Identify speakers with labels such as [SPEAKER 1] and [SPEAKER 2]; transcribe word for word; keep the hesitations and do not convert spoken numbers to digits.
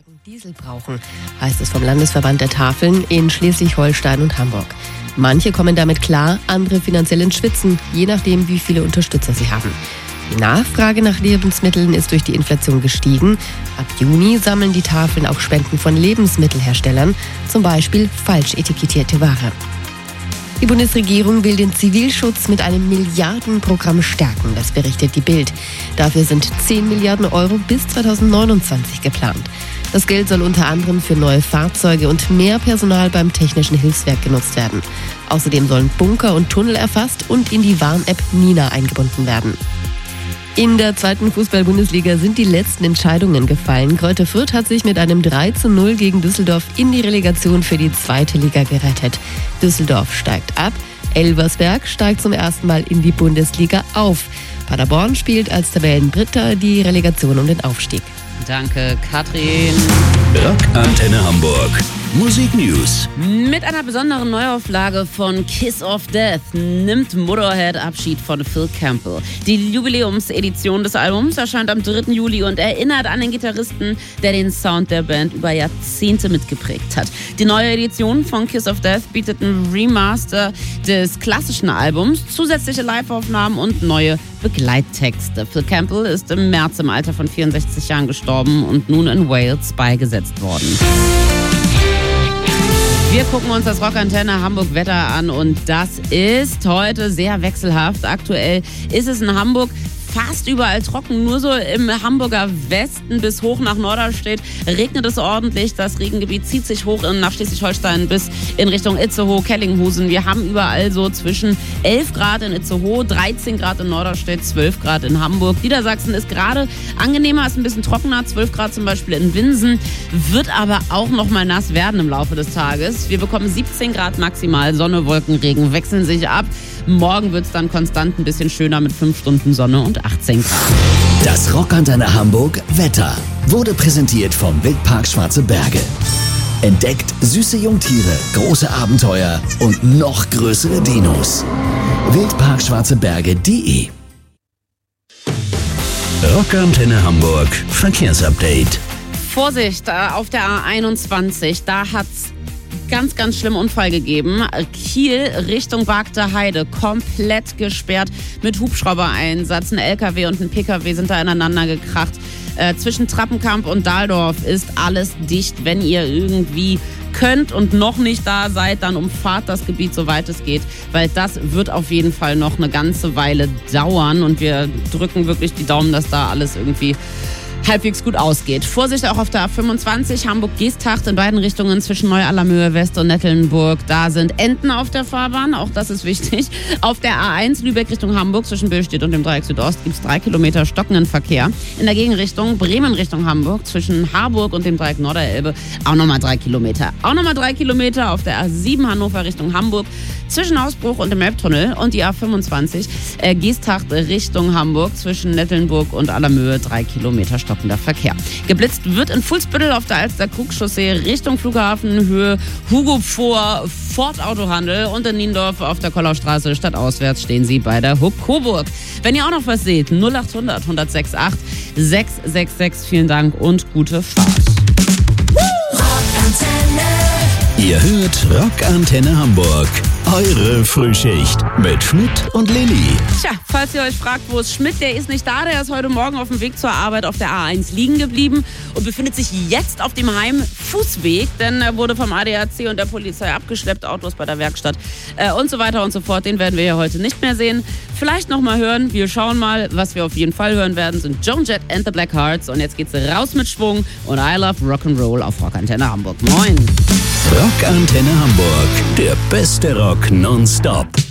[SPEAKER 1] Mietwagen Diesel brauchen, heißt es vom Landesverband der Tafeln in Schleswig-Holstein und Hamburg. Manche kommen damit klar, andere finanziell ins Schwitzen, je nachdem, wie viele Unterstützer sie haben. Die Nachfrage nach Lebensmitteln ist durch die Inflation gestiegen. Ab Juni sammeln die Tafeln auch Spenden von Lebensmittelherstellern, zum Beispiel falsch etikettierte Ware. Die Bundesregierung will den Zivilschutz mit einem Milliardenprogramm stärken, das berichtet die Bild. Dafür sind zehn Milliarden Euro bis zweitausendneunundzwanzig geplant. Das Geld soll unter anderem für neue Fahrzeuge und mehr Personal beim Technischen Hilfswerk genutzt werden. Außerdem sollen Bunker und Tunnel erfasst und in die Warn-App Nina eingebunden werden. In der zweiten Fußball-Bundesliga sind die letzten Entscheidungen gefallen. Greuther Fürth hat sich mit einem drei zu null gegen Düsseldorf in die Relegation für die zweite Liga gerettet. Düsseldorf steigt ab, Elversberg steigt zum ersten Mal in die Bundesliga auf. Paderborn spielt als Tabellendritter die Relegation um den Aufstieg.
[SPEAKER 2] Danke, Katrin.
[SPEAKER 3] Rock Antenne Hamburg. Musik News.
[SPEAKER 2] Mit einer besonderen Neuauflage von Kiss of Death nimmt Motorhead Abschied von Phil Campbell. Die Jubiläumsedition des Albums erscheint am dritten Juli und erinnert an den Gitarristen, der den Sound der Band über Jahrzehnte mitgeprägt hat. Die neue Edition von Kiss of Death bietet ein Remaster des klassischen Albums, zusätzliche Live-Aufnahmen und neue Begleittexte. Phil Campbell ist im März im Alter von vierundsechzig Jahren gestorben und nun in Wales beigesetzt worden. Wir gucken uns das Rockantenne Hamburg Wetter an und das ist heute sehr wechselhaft. Aktuell ist es in Hamburg fast überall trocken, nur so im Hamburger Westen bis hoch nach Norderstedt regnet es ordentlich. Das Regengebiet zieht sich hoch nach Schleswig-Holstein bis in Richtung Itzehoe, Kellinghusen. Wir haben überall so zwischen elf Grad in Itzehoe, dreizehn Grad in Norderstedt, zwölf Grad in Hamburg. Niedersachsen ist gerade angenehmer, ist ein bisschen trockener, zwölf Grad zum Beispiel in Winsen, wird aber auch noch mal nass werden im Laufe des Tages. Wir bekommen siebzehn Grad maximal, Sonne, Wolken, Regen wechseln sich ab. Morgen wird es dann konstant ein bisschen schöner mit fünf Stunden Sonne und achtzehn Grad.
[SPEAKER 3] Das Rockantenne Hamburg Wetter wurde präsentiert vom Wildpark Schwarze Berge. Entdeckt süße Jungtiere, große Abenteuer und noch größere Dinos. wildpark schwarze berge punkt de Rockantenne Hamburg Verkehrsupdate.
[SPEAKER 2] Vorsicht, auf der A einundzwanzig, da hat's ganz, ganz schlimmen Unfall gegeben. Kiel Richtung Bagder Heide komplett gesperrt mit Hubschraubereinsatz. Ein L K W und ein P K W sind da ineinander gekracht. Äh, zwischen Trappenkamp und Dahldorf ist alles dicht. Wenn ihr irgendwie könnt und noch nicht da seid, dann umfahrt das Gebiet, soweit es geht, weil das wird auf jeden Fall noch eine ganze Weile dauern und wir drücken wirklich die Daumen, dass da alles irgendwie halbwegs gut ausgeht. Vorsicht auch auf der A fünfundzwanzig, Hamburg-Geesthacht in beiden Richtungen zwischen Neu-Allermöhe West und Nettelnburg. Da sind Enten auf der Fahrbahn, auch das ist wichtig. Auf der A eins Lübeck Richtung Hamburg zwischen Billstedt und dem Dreieck Südost gibt es drei Kilometer stockenden Verkehr. In der Gegenrichtung Bremen Richtung Hamburg zwischen Harburg und dem Dreieck Norderelbe auch nochmal drei Kilometer. Auch nochmal drei Kilometer auf der A sieben Hannover Richtung Hamburg zwischen Ausbruch und dem Elbtunnel und die A fünfundzwanzig äh, Geesthacht Richtung Hamburg zwischen Nettelnburg und Allermöhe drei Kilometer stockender Verkehr. Geblitzt wird in Fuhlsbüttel auf der Alster-Krug-Chaussee Richtung Flughafen, Höhe Hugo vor Ford Autohandel und in Niendorf auf der Kollaustraße stadtauswärts stehen Sie bei der Hub Coburg. Wenn ihr auch noch was seht, null achthundert, hundertsechs acht, sechs sechs sechs, vielen Dank und gute Fahrt.
[SPEAKER 3] Ihr hört Rockantenne Hamburg. Eure Frühschicht mit Schmidt und Lilly.
[SPEAKER 2] Tja, falls ihr euch fragt, wo ist Schmidt, der ist nicht da. Der ist heute Morgen auf dem Weg zur Arbeit auf der A eins liegen geblieben und befindet sich jetzt auf dem Heimfußweg, denn er wurde vom A D A C und der Polizei abgeschleppt, Autos bei der Werkstatt äh, und so weiter und so fort. Den werden wir ja heute nicht mehr sehen. Vielleicht noch mal hören. Wir schauen mal, was wir auf jeden Fall hören werden, sind Joan Jett and the Blackhearts. Und jetzt geht's raus mit Schwung und I Love Rock'n'Roll auf Rockantenne Hamburg. Moin!
[SPEAKER 3] Rockantenne Hamburg, der beste Rock nonstop.